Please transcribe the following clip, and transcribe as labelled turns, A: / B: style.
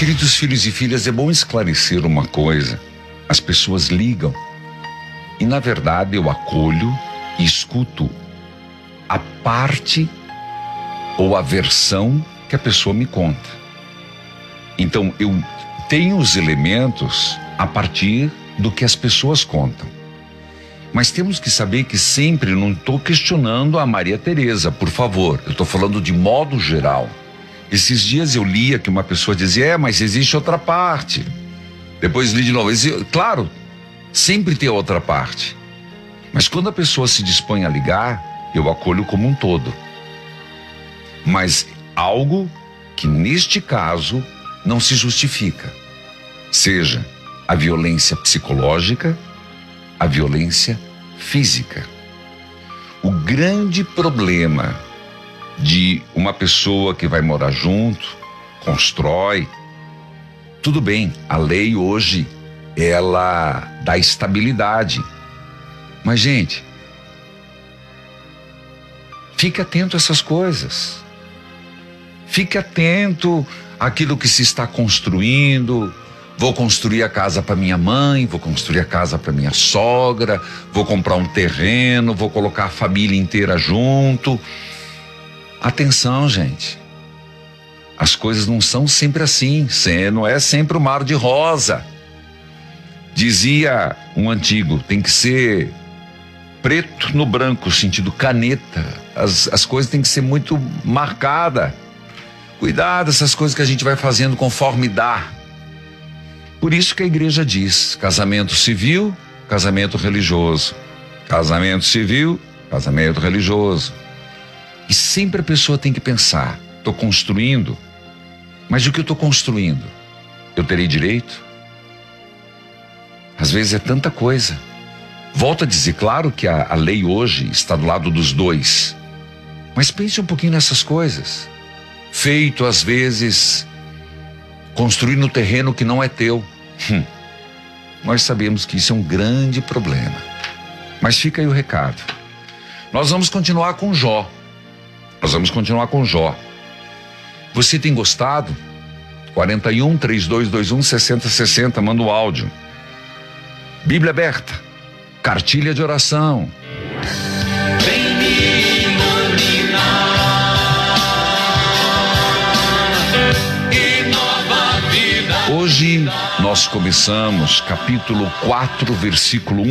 A: Queridos filhos e filhas, é bom esclarecer uma coisa. As pessoas ligam e, na verdade, eu acolho e escuto a parte ou a versão que a pessoa me conta. Então, eu tenho os elementos a partir do que as pessoas contam. Mas temos que saber que sempre não estou questionando a Maria Tereza, por favor. Eu estou falando de modo geral. Esses dias eu lia que uma pessoa dizia, mas existe outra parte. Depois li de novo. Claro, sempre tem outra parte. Mas quando a pessoa se dispõe a ligar, eu acolho como um todo. Mas algo que neste caso não se justifica. Seja a violência psicológica, a violência física. O grande problema de uma pessoa que vai morar junto, constrói, tudo bem, a lei hoje, ela dá estabilidade. Mas, gente, fique atento a essas coisas. Fique atento àquilo que se está construindo. Vou construir a casa para minha mãe, vou construir a casa para minha sogra, vou comprar um terreno, vou colocar a família inteira junto. Atenção, gente. As coisas não são sempre assim, não é sempre o mar de rosa. Dizia um antigo, tem que ser preto no branco, sentido caneta. As coisas têm que ser muito marcadas. Cuidado, essas coisas que a gente vai fazendo conforme dá. Por isso que a igreja diz, casamento civil, casamento religioso. Casamento civil, casamento religioso. E sempre a pessoa tem que pensar, estou construindo, mas o que eu estou construindo? Eu terei direito? Às vezes é tanta coisa. Volto a dizer, claro que a lei hoje está do lado dos dois, mas pense um pouquinho nessas coisas. Feito, às vezes, construir no terreno que não é teu. Nós sabemos que isso é um grande problema. Mas fica aí o recado. Nós vamos continuar com Jó. Você tem gostado? 41-3221-6060, manda o áudio. Bíblia aberta, cartilha de oração.
B: Vem me iluminar e nova vida.
A: Hoje nós começamos capítulo 4, versículo 1.